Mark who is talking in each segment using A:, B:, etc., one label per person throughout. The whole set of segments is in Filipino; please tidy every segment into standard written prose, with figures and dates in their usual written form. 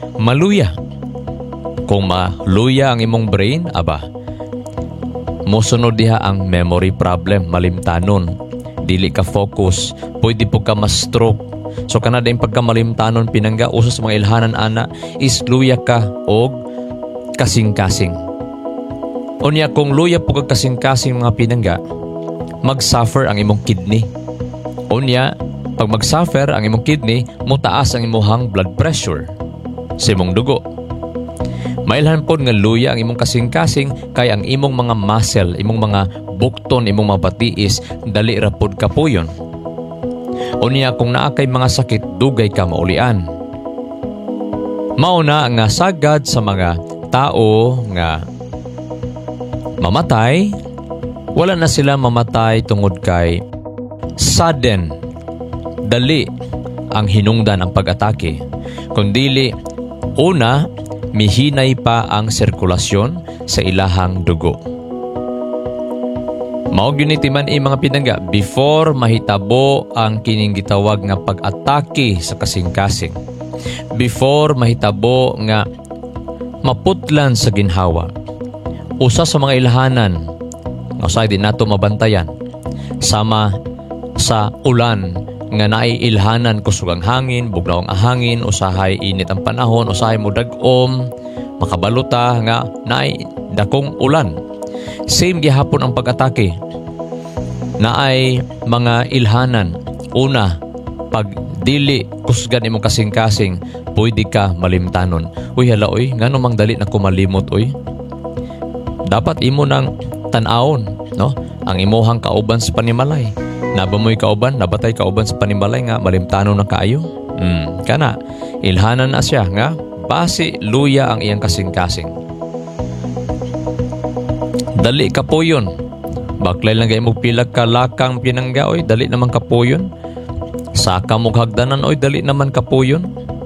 A: maluya. Kung maluya ang imong brain, mosunod diha ang memory problem, malimtanon. Dili ka focus, pwede po ka ma-stroke. So kanada yung pagkamalimtanon pinangga, usos mga ilhanan ana, is luya ka og kasing-kasing. Unya kung luya po ka kasing-kasing mga pinangga, mag-suffer ang imong kidney. Unya, pag mag-suffer ang imong kidney, mutaas ang imong blood pressure sa imong dugo. Mailhan po nga luya ang imong kasing-kasing kay ang imong mga muscle, imong mga bukton, imong mga batiis, dali ra pod kapuyon. Unya kung naa kay mga sakit, dugay ka maulian. Mauna nga sagad sa mga tao nga mamatay, wala na sila mamatay tungod kay sudden, dali ang hinungdan ang pag-atake. Kundili, una, mihinay pa ang sirkulasyon sa ilahang dugo. Mao gyud ni man mga pinangga, before mahitabo ang kining gitawag nga pag-atake sa kasing-kasing, before mahitabo nga maputlan sa ginhawa, usa sa mga ilhanan usahay din nato mabantayan sama sa ulan nga naay ilhanan kusog ang hangin, bugnaw ang hangin, usahay init ang panahon, usahay mudag-om, makabaluta nga naay dakong ulan. Same gihapon ang pag-atake. Naay mga ilhanan. Una, pag dili kusgan imong kasing-kasing, pwede ka malimtanon. Uy hala oy, ngano mang dali na kumalimot oy. Dapat imo nang tan-awon, no? Ang imuhang kauban sa panimalay. Nabamoy kauban, nabatay kauban sa panimalay nga malimtanon na kaayo. Kana ilhanan na siya nga base luya ang iyang kasing-kasing. Dali kapuyon. Baklay lang gay mo pilag ka lakang pinangga oy, dali naman kapuyon. Saka mo hagdanan oy, dali naman kapuyon.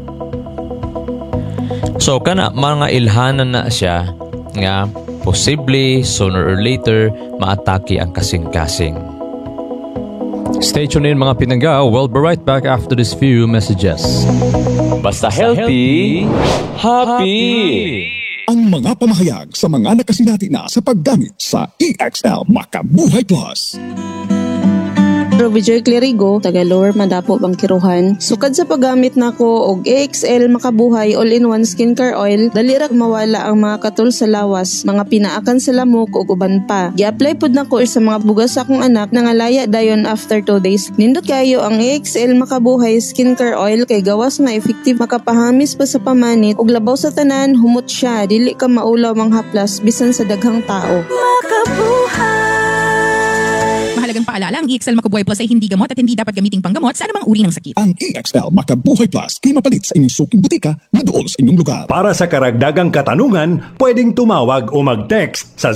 A: So kana mga ilhanan na siya nga posible sooner or later maatake ang kasing-kasing. Stay tuned in mga pinangga. We'll be right back after this few messages. Basta healthy, happy!
B: Ang mga pamahayag sa mga nakasinati na sa paggamit sa EXL Makabuhay Plus.
C: Robijoy Clerigo, taga Lower Mandapo, Bangkiruhan. Sukad sa paggamit nako og EXL Makabuhay All-in-One Skincare Oil, dali ra mawala ang mga katul sa lawas, mga pinaakan sa lamok ug uban pa. Gi-apply pud nako sa mga bugas sa akong anak na ngalaya dayon after 2 days. Nindot kayo ang EXL Makabuhay Skincare Oil kay gawas nga effective, makapahamis pa sa pamanit ug labaw sa tanan, humot siya, dili ka maulaw mang haplas bisan sa daghang tao. Makabuhay.
D: Mahalagang paalala, ang EXL Makabuhay Plus ay hindi gamot at hindi dapat gamiting panggamot sa anumang uri ng sakit.
B: Ang EXL Makabuhay Plus ay mapalit sa inyong suking butika na dool sa inyong lugar.
E: Para sa karagdagang katanungan, pwedeng tumawag o mag-text sa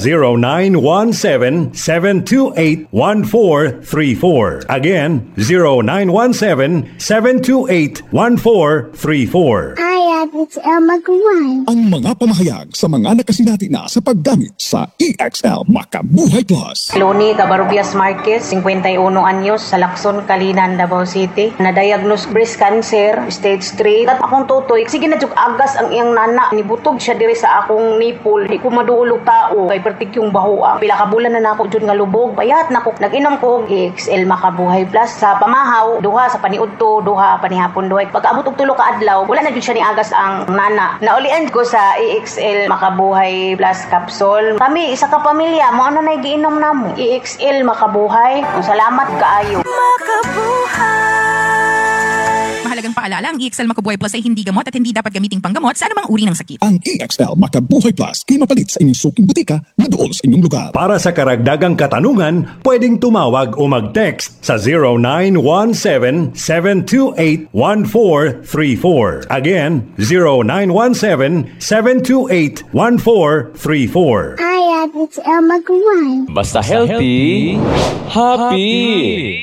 E: 0917-728-1434. Again, 0917-728-1434.
F: It's Elma Guay.
B: Ang mga pamahayag sa mga nakasinati na sa paggamit sa EXL Makabuhay Plus.
G: Loni Tabarubias Marquez, 51 anyos, sa Lacson, Kalinan, Davao City. Na-diagnose breast cancer, stage 3. At akong tutoy, sige na jug agas ang iyang nana. Nibutog siya diri sa akong nipple. Di ko maduulog tao. Kay pertik yung bahoa. Pila ka bulan na nako jud nga lubog. Bayat nako. Nag-inom ko og EXL Makabuhay Plus. Sa pamahaw, duha sa paniudto, duha panihapon duhay. Pag-abot og tulo ka adlaw, wala na jud siya ni agas ang nana. Naulian ko sa EXL Makabuhay Plus capsule. Kami isa ka pamilya, mo ano na giinom namo. EXL Makabuhay. Salamat kaayo.
D: Mahalagang paalala, ang EXL Makabuhay Plus ay hindi gamot at hindi dapat gamiting panggamot sa anumang uri ng sakit.
B: Ang EXL Makabuhay Plus ay mapalit sa inyong suking butika na dool sa inyong lugar.
E: Para sa karagdagang katanungan, pwedeng tumawag o mag-text sa 0917-728-1434. Again, 0917-728-1434.
F: Hi, it's Elma Guay.
A: Basta healthy, happy!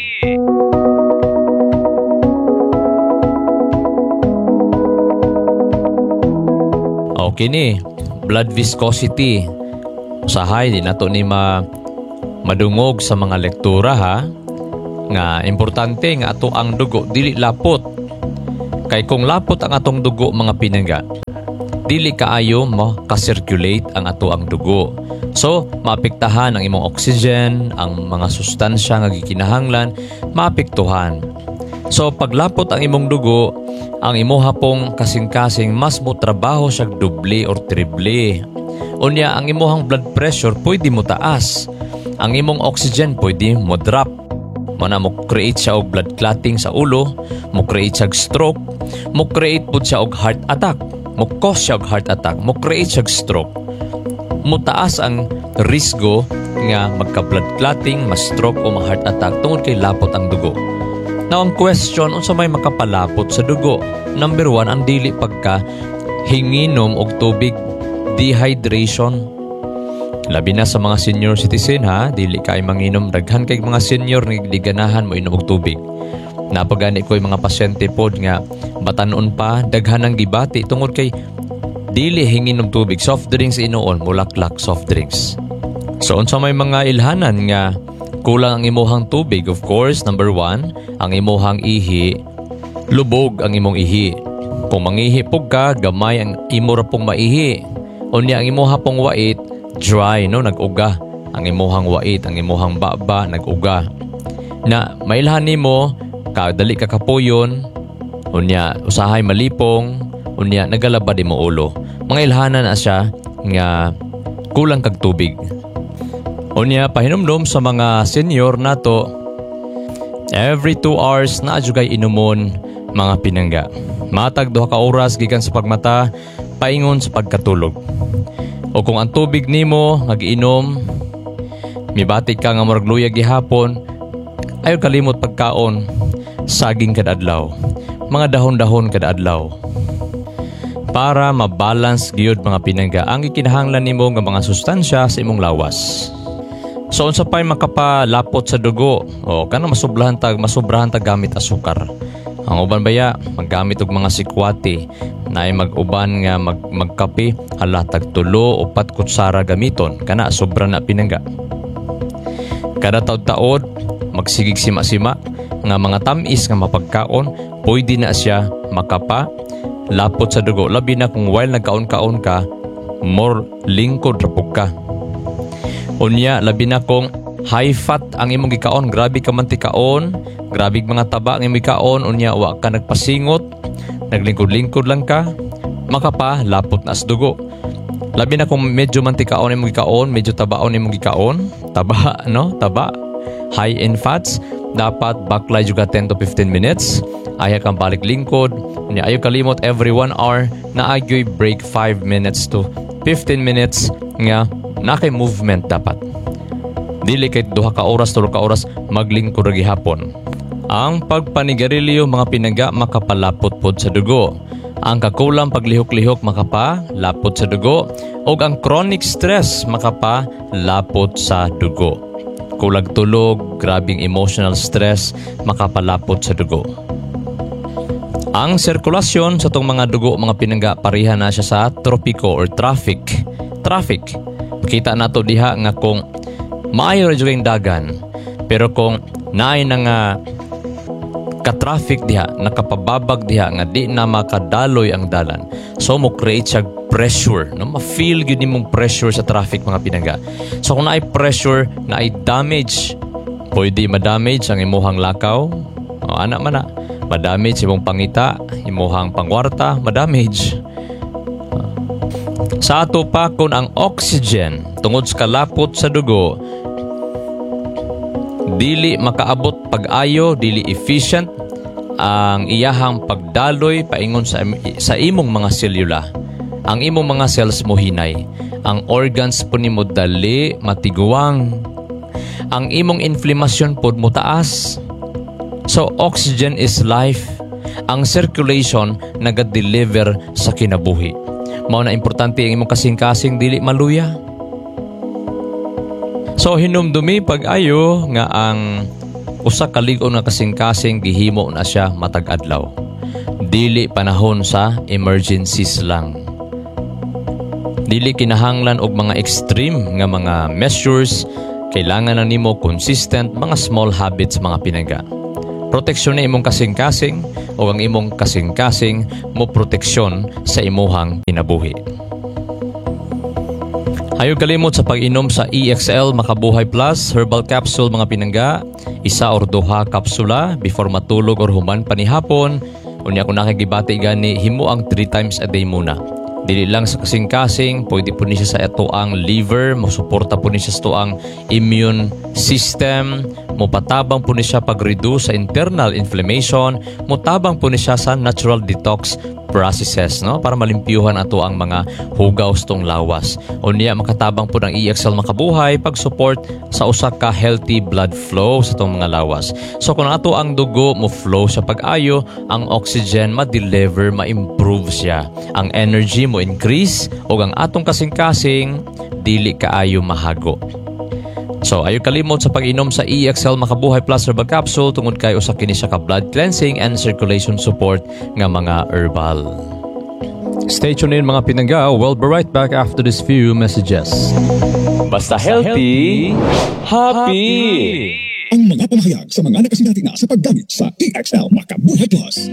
A: Okay ni, blood viscosity. Usahay, di nato ni madungog sa mga lektura ha. Nga importante nga ato ang dugo dili lapot. Kay kung lapot ang atong dugo mga pinangga, dili kaayo makasirculate ang ato ang dugo. So, maapektahan ang imong oxygen, ang mga sustansya nga gikinahanglan, maapektuhan. So, paglapot ang imong dugo, ang imuha pong kasing-kasing mas mo trabaho siya doble or triple. Unya, ang imuhang blood pressure pwede mo taas. Ang imong oxygen pwede mo drop. Mana mo create siya og blood clotting sa ulo, mo create siya og stroke, mo create pud siya og heart attack, mo cause siya og heart attack, mo create siya og stroke. Mo taas ang risgo nga magka blood clotting, ma-stroke o ma-heart attack tungod kay lapot ang dugo. Now ang question, unsa may makapalapot sa dugo? Number 1, ang dili pagka hinginom og tubig, dehydration. Labi na sa mga senior citizen ha, dili kay manginom, daghan kay mga senior nga ganahan mo inom og tubig. Napagani ko yung mga pasyente pod nga batanon pa, daghan ang gibati tungod kay dili hinginom tubig, soft drinks inuon, mulaklak soft drinks. So unsa may mga ilhanan nga kulang ang imuhang tubig? Of course, number 1, ang imuhang ihi, lubog ang imong ihi. Kung mangihi pug ka, gamay ang imo ra pong maihi. Unya ang imuha pong wait, dry, no, nag-uga. Ang imuhang wait, ang imuhang baba, nag-uga. Na mailhan nimo, dali ka kapuyon, unya usahay malipong, unya nagalabad mo ulo. Mga ilhanan na siya nga kulang kag tubig. Unya pahinumdum sa mga senior nato, every 2 hours na adjugay inumon mga pinangga. Matag 2 ka oras gikan sa pagmata, paingon sa pagkatulog. O kung ang tubig nimo nagiinom, mibati ka nga murag luya gihapon, ayo kalimot pagkaon, saging kada adlaw, mga dahon-dahon kada adlaw. Para mabalance gyud mga pinangga ang gikinahanglan nimo nga mga sustansya sa imong lawas. So unsa pay makapalapot sa dugo? O kana masobrahan tag gamit asukar. Ang uban baya maggamit og mga sikwati, naay mag-uban nga magkape, halatag 3 o 4 kutsara gamiton, kana sobra na pinangga. Kada taud-taod magsigig sima-sima nga mga tamis nga mapagkaon, pwede na siya makapa lapot sa dugo, labi na kung while nagkaon-kaon ka, more lingkod rapog ka. Unya, labi na kung high fat ang imong gikaon, grabe ka mantikaon, grabe mga taba ang imong gikaon, unya wa ka nagpasingot, naglingkod-lingkod lang ka, makapa lapot na sa dugo. Labi na kung medyo mantikaon imong gikaon, medyo tabaon imong gikaon, taba, no? Taba, high in fats, dapat baklay juga 10 to 15 minutes. Aya kang balik lingkod, unya ayo kalimot every 1 hour na agyoy break 5 minutes to 15 minutes nga nakay movement dapat. Dili kay 2 ka oras, 3 ka oras maglingkod ra gihapon. Ang pagpanigarilyo mga pinangga makapalapot pod sa dugo. Ang kakulang paglihok-lihok makapalapot sa dugo, ug ang chronic stress makapalapot sa dugo. Kulag tulog, grabing emotional stress makapalapot sa dugo. Ang sirkulasyon sa tong mga dugo mga pinangga pareha na siya sa tropiko or traffic. Kita nato diha nga kung maayo ra jud ang dagan, pero kung naay na nga ka-traffic diha, nakapababag diha nga di na makadaloy ang dalan, so mo create siya pressure, no? Ma-feel gyud nimong pressure sa traffic mga pinangga. So kung naay pressure, naay damage, pwede ma-damage ang imuhang lakaw, o ana man na, ma-damage imong pangita, imuhang pangwarta, ma-damage. Sa ato pa kung ang oxygen tungod sa kalapot sa dugo dili makaabot pag-ayo, dili efficient ang iyahang pagdaloy paingon sa imong mga selula. Ang imong mga cells mo hinay, ang organs po nimo dali matiguang, ang imong inflammation pod mo taas. So oxygen is life. Ang circulation naga-deliver sa kinabuhi. Mao na importante ang imong kasing-kasing dili maluya. So hinumdumi pag-ayo nga ang usa ka lig-on nga kasing-kasing gihimo na siya matag adlaw. Dili panahon sa emergencies lang. Dili kinahanglan og mga extreme nga mga measures, kailangan na nimo consistent mga small habits mga pinangga. Proteksyon na imong kasing-kasing o ang imong kasing-kasing mo proteksyon sa imuhang kinabuhi. Ayaw kalimot sa pag-inom sa EXL Makabuhay Plus Herbal Capsule mga pinangga, isa or duha kapsula before matulog or human panihapon. Unya kung nakikibati gani, himo ang 3 times a day muna. Dili lang sa kasing-kasing, pwede po niya sa ito ang liver, masuporta po niya sa ito ang immune system, mupatabang po niya pag-reduce sa internal inflammation, mutabang po niya sa natural detox processes, no? Para malimpyuhan ato ang mga hugaw sa itong lawas. O niya makatabang po ng EXL Makabuhay pag-support sa usa ka healthy blood flow sa itong mga lawas. So kung ato ang dugo mo flow sa pag-ayo, ang oxygen ma-deliver, ma-improve siya. Ang energy mo increase o ang atong kasing-kasing dili kaayo mahago. So, ayaw kalimot sa pag-inom sa EXL Makabuhay Plus Herbal Capsule tungod kay usa kini siya ka blood cleansing and circulation support nga mga herbal. Stay tuned in mga pinangga. We'll be right back after these few messages. Basta healthy, happy!
B: Ang mga pamahayag sa mga nakasinati na sa paggamit sa EXL Makabuhay Plus.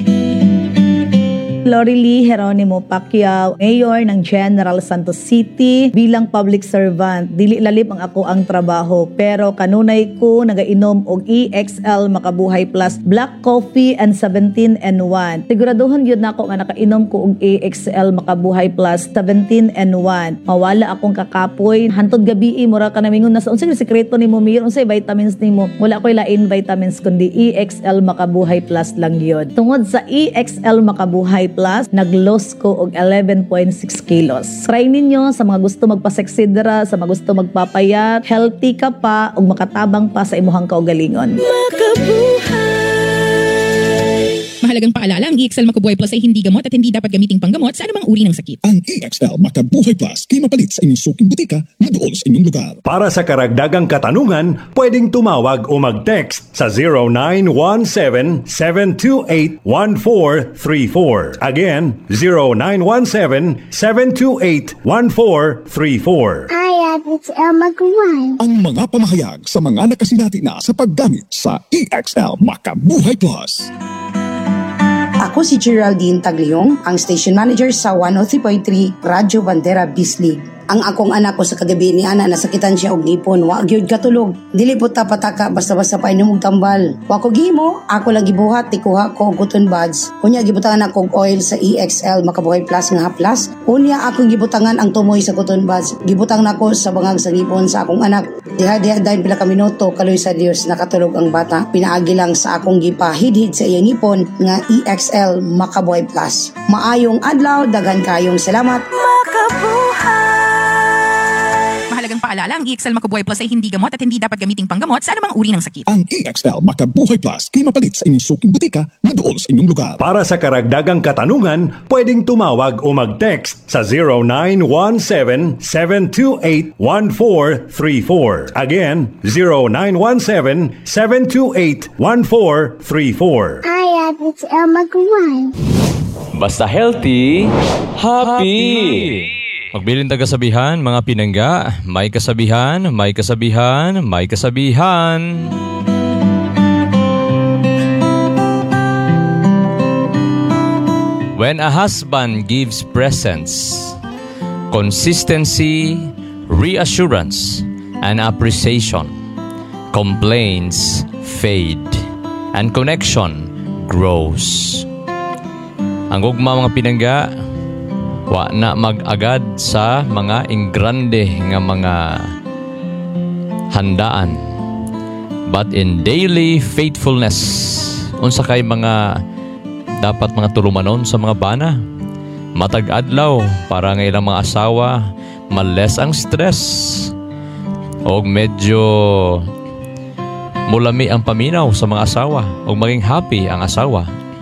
H: Lorely Geronimo Pacquiao, Mayor ng General Santos City. Bilang public servant, dili lalim ang ako ang trabaho, pero kanunay ko nagainom og EXL Makabuhay Plus Black Coffee and 17-in-1. Siguraduhan yun na ako nga nakainom ko og EXL Makabuhay Plus 17-in-1. Mawala akong kakapoy. Hantod gabi, mura ka namingon na sa unsay sekreto ni mo, Mir, unsay vitamins ni mo. Wala ko'y lain vitamins, kundi EXL Makabuhay Plus lang yun. Tungod sa EXL Makabuhay Plus, nag-loss ko og 11.6 kilos. Try ninyo sa mga gusto magpaseksidra, sa mga gusto magpapayat, healthy ka pa ug makatabang pa sa imuhang kaugalingon.
D: Mahalagang paalala, ang EXL Makabuhay Plus ay hindi gamot at hindi dapat gamiting panggamot sa anumang uri ng sakit.
B: Ang EXL Makabuhay Plus kay mapalit sa inyong suking butika na doon sa inyong lugar.
E: Para sa karagdagang katanungan, pwedeng tumawag o mag-text sa 0917-728-1434. Again, 0917-728-1434.
F: I have EXL Makabuhay.
B: Ang mga pamahayag sa mga nakasinati na sa paggamit sa EXL Makabuhay Plus.
I: Ako si Geraldine Tagliong, ang station manager sa 103.3 Radyo Bandera Bislig. Ang akong anak ko sa kagabi ni ana nasakitan siya og ngipon, wa gyud katulog. Dili po ta pataka basta-basta pa inom og tambal. Wa ko gihimo, ako lang gibuhat tikuha ko og cotton buds. Unya gibutangan ako og oil sa EXL Makabuhay Plus nga haplas. Unya akong gibutangan ang tumoy sa cotton buds. Gibutang nako sa bangag sa ngipon sa akong anak. Diha dayon pila ka minuto kaloy sa Dios nakatulog ang bata. Pinaagi lang sa akong gipahidhid sa iyang ngipon nga EXL Makabuhay Plus. Maayong adlaw, daghan kayong salamat.
D: Mahalagang paalala, ang EXL Makabuhay Plus ay hindi gamot at hindi dapat gamiting panggamot sa anumang uri ng sakit.
B: Ang EXL Makabuhay Plus kay mapalit sa inyong suking butika na doon sa inyong lugar.
E: Para sa karagdagang katanungan, pwedeng tumawag o mag-text sa 0917-728-1434. Again, 0917-728-1434.
F: I have EXL Makabuhay.
A: Basta healthy, happy! Magbilin kasabihan, mga pinangga, may kasabihan, may kasabihan, may kasabihan. When a husband gives presents, consistency, reassurance, and appreciation, complaints fade, and connection grows. Ang gugma mga pinangga, wa na mag-agad sa mga ingrande nga mga handaan, but in daily faithfulness, unsa kay mga dapat mga tulumanon sa mga bana, matag adlaw para nga ilang mga asawa males ang stress o medyo mulami ang paminaw sa mga asawa o maging happy ang asawa.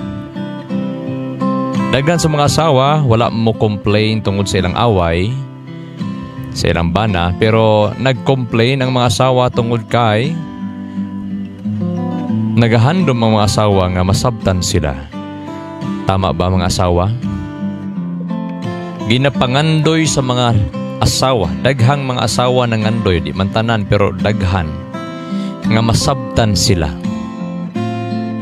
A: Daghan sa mga asawa, wala mo complain tungod sa ilang away, sa ilang bana, pero nag-complain ang mga asawa tungod kay nagahandom ang mga asawa nga masabtan sila. Tama ba mga asawa? Ginapangandoy sa mga asawa, daghang mga asawa nangandoy, di man tanan pero daghan, nga masabtan sila.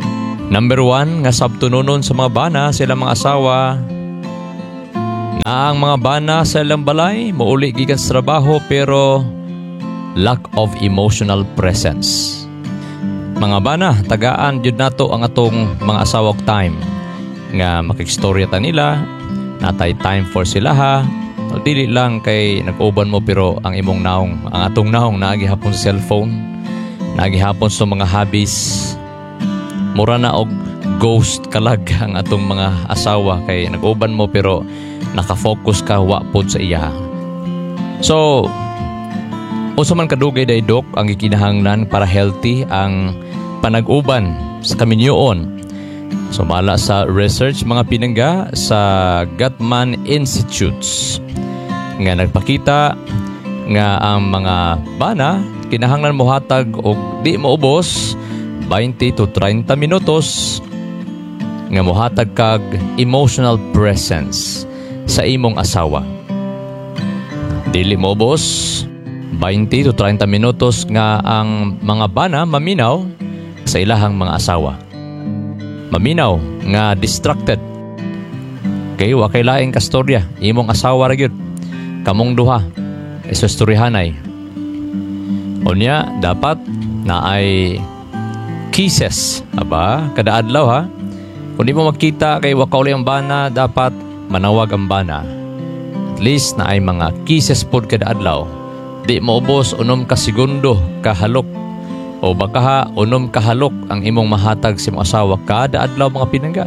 A: Number 1 nga sabtununon sa mga bana sa ilang mga asawa na ang mga bana sa ilang balay mauli gikan sa trabaho pero lack of emotional presence. Mga bana, tagaan jud nato ang atong mga asawa og time nga makikstorya ta nila, natay time for sila ha. O dili lang kay nag-uban mo pero ang imong naong, ang atong naong naagihapon sa cellphone, naagihapon sa mga hobbies. Mura na og ghost kalag ang atong mga asawa kay nag-uban mo pero nakafocus ka wa pod sa iya. So, unsa man kadugay day dok ang gikinahanglan para healthy ang panag-uban sa kaminyoon. So, mala sa research mga pinangga sa Guttman Institutes nga nagpakita nga ang mga bana kinahanglan mohatag og di maubos 20 to 30 minutos nga mohatag kag emotional presence sa imong asawa. Dili maubos 20 to 30 minutos nga ang mga bana maminaw sa ilahang mga asawa. Maminaw nga distracted. Kay wa kay laing kastorya, imong asawa ra gyud. Kamong duha istoryahanay. Unya dapat na ay kisses, aba, kada adlaw ha. Kung di mo makita kay wa kauli ang bana, dapat manawag ang bana. At least na ay mga kisses pod kada adlaw. Di maubos unom ka segundo kahalok o baka ha unom kahalok ang imong mahatag sa imong asawa kada adlaw mga pinangga.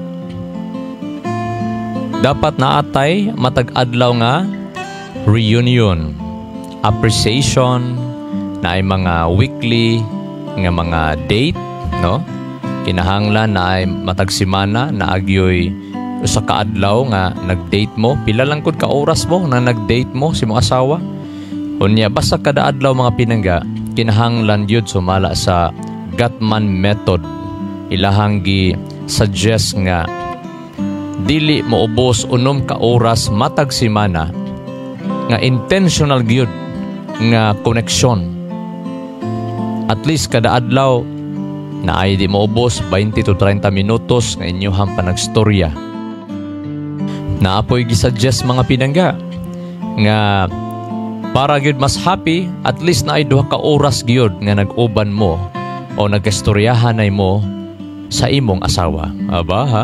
A: Dapat naatay matag adlaw nga reunion, appreciation na ay mga weekly nga mga date, no? Kinahanglan na ay matag semana na agyoy usa ka adlaw nga nag-date mo. Pila lang kun ka oras mo na nag-date mo sa imong asawa. Unya basta kada adlaw mga pinangga, kinahanglan yun sumala sa Guttman method. Ilahang gi-suggest nga dili moubos unom ka oras matag semana nga intentional gyud nga connection. At least kada adlaw na ay di moubos 20 to 30 minutos nga inyohang panagstorya. Naapoy gi-suggest mga pinangga nga para gyud mas happy, at least na ay duha ka oras gyud nga nag-uban mo o nagkastoryahanay mo sa imong asawa. Aba ha?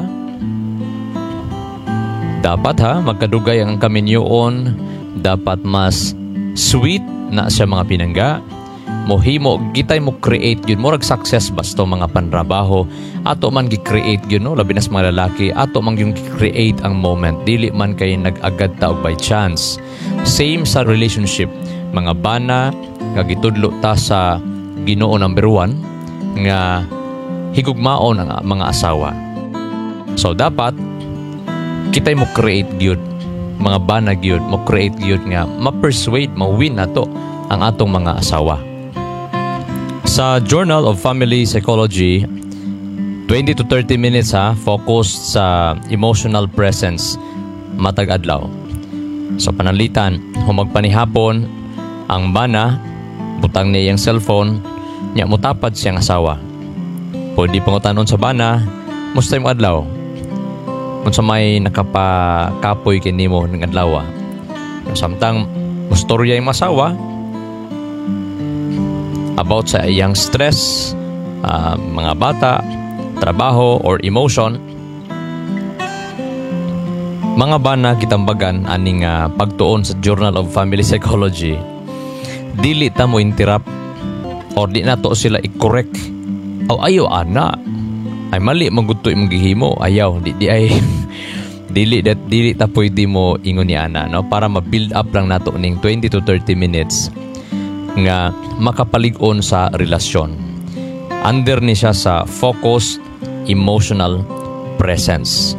A: Dapat ha, magkadugay ang kaminyoon, dapat mas sweet na sa mga pinangga. Mohimo, gitay mo create yun. Murag success basto mga panrabaho. Ato man gi-create yun, no? Labi na sa mga lalaki. Ato man yung create ang moment. Dili man kayo nag-agad taog by chance. Same sa relationship. Mga bana, kagitudlo ta sa Ginoo number 1, nga higugmaon ang mga asawa. So, dapat, kitay mo create gyud. Mga bana gyud, mo create gyud nga, ma-persuade, ma-win na to ang atong mga asawa. Sa Journal of Family Psychology, 20 to 30 minutes ha, focused sa emotional presence matag adlaw. So panalitan, humagpanihapon ang bana, butang niya yung cellphone, niya mutapad siyang asawa. Pwede pangutanon sa bana, musta yung adlaw? Kung sa may nakapakapoy kinimo ng adlaw. Samtang mustorya yung asawa about sa iyang stress, mga bata, trabaho, or emotion. Mga bana kitambagan aning pagtuon sa Journal of Family Psychology. Dili ta mo interrupt or di na to sila i-correct. Ayaw ana. Ay mali maguto imong gihimo. Ayaw di ay dili ta pwede mo ingon ni ana, no, para ma-build up lang nato ning 20 to 30 minutes nga makapalig-on sa relasyon. Under ni siya sa focused emotional presence.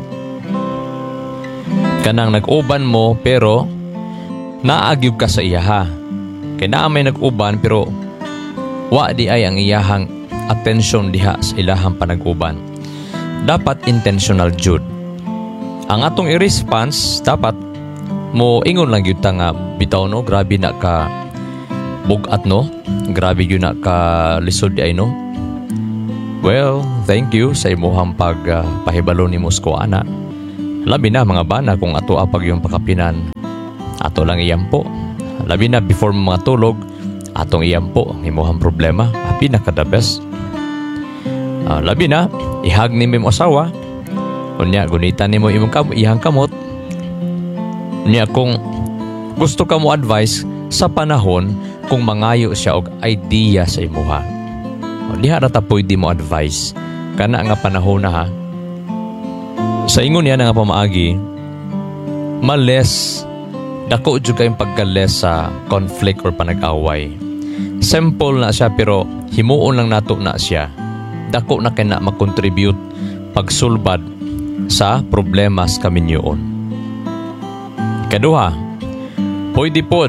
A: Kanang nag-uban mo pero naagyug ka sa iyaha. Kaya na may nag-uban pero wa di ay ang iyahang attention diha sa ilahang panag-uban. Dapat intentional jud. Ang atong i-response dapat mo ingon lang gyud ta nga bitaw no, grabe na ka bugat no, grabe yun na ka lisod di ay no. Well, thank you sa imuhang pagpahibalo ni Musko ana. Labi na mga bana kung ato apag yung pakapinan. Ato lang iyampo. Labi na before mga tulog, atong iyampo ang imuhang problema. Pinaka the best. Labi na, ihag ni mo asawa. Unya, gunitan ni mo ihang kamot. Unya, kung gusto ka mo advice sa panahon kung mangayo siya og idea sa imuha. Diha rata pwede mo advice. Kana nga panahon na ha. Sa ingon yan nga pamaagi, males, dako dyan kayong pagkales sa conflict or panag-away. Simple na siya pero himuon lang nato na siya. Dako na kaya na makontribute pagsulbad sa problemas kami niyon. Kaduha, pwede po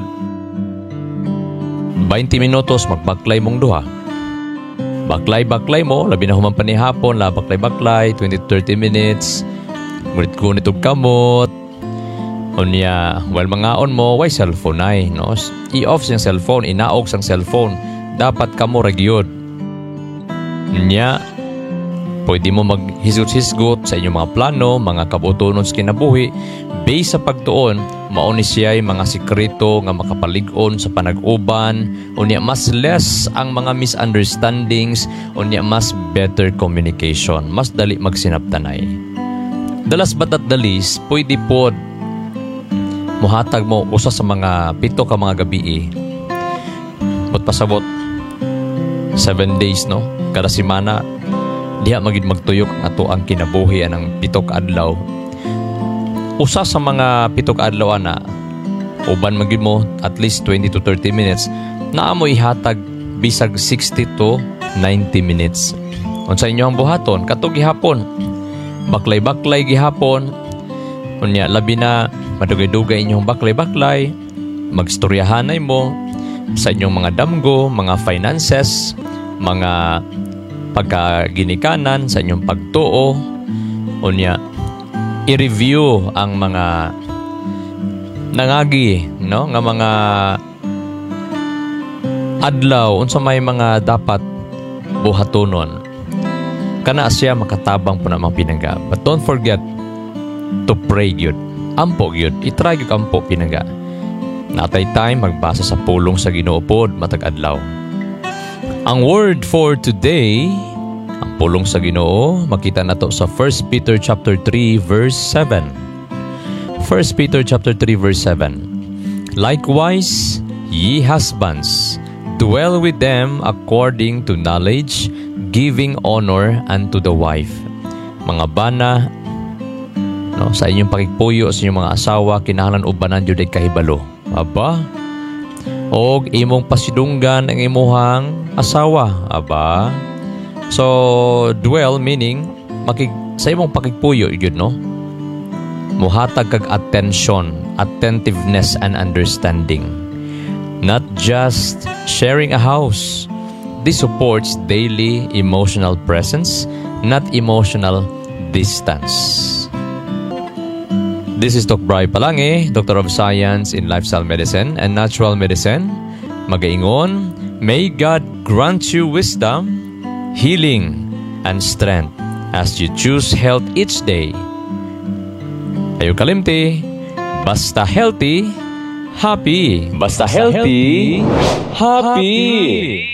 A: 20 minutos magbaklay mong duha. Baklay mo, labi na human pa ni hapon, baklay, 20-30 minutes. Ngunit og kamot. Unya, while mangaon mo, why cellphone ay, no? I-off siyang cellphone, inaog siyang cellphone. Dapat kamo ragyod. Unya, pwede mo maghisgot-hisgot sa inyong mga plano, mga kabutunon sa kinabuhi. Based sa pagtuon, mauni siya mga sikreto nga makapalig-on sa panag-uban. Unya, mas less ang mga misunderstandings. Unya, mas better communication. Mas dali magsinabtanay. The last but not the least, pwede po muhatag mo usa sa mga 7 ka mga gabi. Pasabot 7 days, no? Kada semana, diha magid magtuyok ato ang kinabuhi ng 7 ka adlaw. Usa sa mga 7 ka adlaw na uban magid mo at least 20 to 30 minutes na amo ihatag bisag 60 to 90 minutes. Unsa inyo ang buhaton katong gihapon? Baklay gihapon. Unya, labi na madugay-dugay inyong baklay, magstoryahanay mo sa inyong mga damgo, mga finances, mga pagkaginikanan, sa inyong pagtuo. Unya, i-review ang mga nangagi, no? Nga mga adlaw, unsa may mga dapat buhatonon. Kana siya makatabang po namang pinangga. But don't forget to pray yun. Ampo yun. I-try yun ampo pinangga. Natay time magbasa sa pulong sa Ginoo pod matag adlaw. Ang word for today, ang pulong sa Ginoo, makita nato sa 1 Peter chapter 3 verse 7. 1 Peter chapter 3 verse 7. Likewise, ye husbands, dwell with them according to knowledge, giving honor unto the wife. Mga bana, no, sa inyong pakikpuyo sa inyong mga asawa, kinahanglan ubanan jud ay kahibalo. Aba, og imong pasidunggan ang imuhang asawa. Aba, so dwell meaning sa imong pakikpuyo yun, no? Muhatag kag attention, attentiveness and understanding. Not just sharing a house. This supports daily emotional presence, not emotional distance. This is Dr. Bri Palange, Doctor of Science in Lifestyle Medicine and Natural Medicine. Magaingon, may God grant you wisdom, healing, and strength as you choose health each day. Ayaw kalimti, basta healthy, happy. Basta healthy, happy.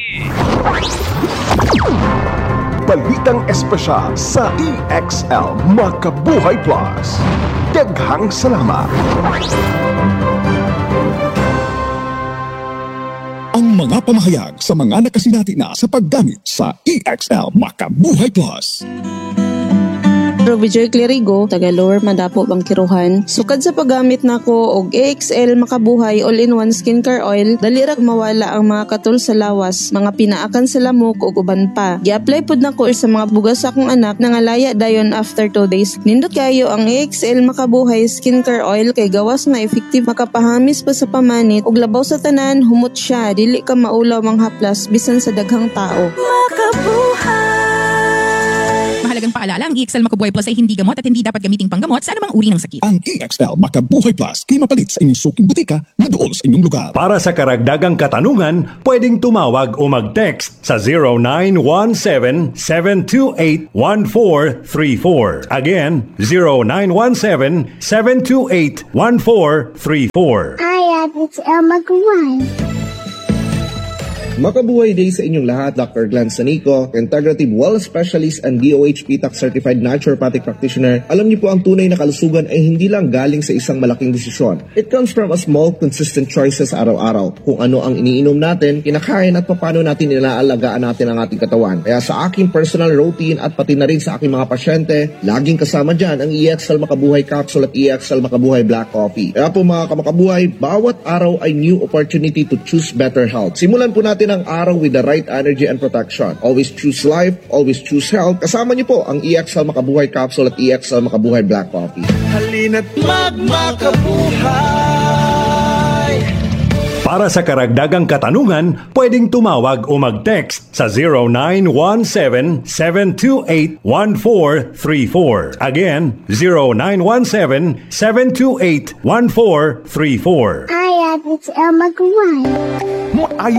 B: Balitang espesyal sa EXL Makabuhay Plus. Daghang salamat. Ang mga pamahayag sa mga nakasinati na sa paggamit sa EXL Makabuhay Plus.
C: Vijoy Clerigo, taga Lower Mandapo, Bangkiruhan. Sukad sa paggamit nako og EXL Makabuhay All-in-One Skincare Oil, dali ra mawala ang mga katul sa lawas, mga pinaakan sa lamok ug uban pa. Gi-apply pud nako sa mga bugas sa akong anak na ngalaya dayon after 2 days. Nindot kayo ang EXL Makabuhay Skincare Oil kay gawas nga effective, makapahamis pa sa pamanit ug labaw sa tanan, humot siya, dili ka maulaw manghaplas bisan sa daghang tao.
D: Mahalagang paalala, ang EXL Makabuhay Plus ay hindi gamot at hindi dapat gamiting panggamot sa anumang uri ng sakit.
B: Ang EXL Makabuhay Plus kay mapalit sa inyong suking butika na dool sa inyong lugar.
E: Para sa karagdagang katanungan, pwedeng tumawag o mag-text sa 0917-728-1434. Again, 0917-728-1434.
F: Hi, it's Elma Gawai.
J: Makabuhay day sa inyong lahat. Dr. Glenn Sanico, Integrative Wellness Specialist and DOH PTAC Certified Naturopathic Practitioner. Alam niyo po, ang tunay na kalusugan ay hindi lang galing sa isang malaking desisyon. It comes from a small, consistent choices araw-araw. Kung ano ang iniinom natin, kinakain at paano natin inaalagaan natin ang ating katawan. Kaya sa aking personal routine at pati na rin sa aking mga pasyente, laging kasama dyan ang EXL Makabuhay Capsule at EXL Makabuhay Black Coffee. Kaya po mga kamakabuhay, bawat araw ay new opportunity to choose better health. Simulan po natin ang araw with the right energy and protection. Always choose life, always choose health. Kasama niyo po ang EXL Makabuhay Capsule at EXL Makabuhay Black Coffee.
K: Halina't magmakabuhay!
E: Para sa karagdagang katanungan, pwedeng tumawag o mag-text sa 0917-728-1434. Again, 0917-728-1434.
F: Hi, it's Elma Gawai.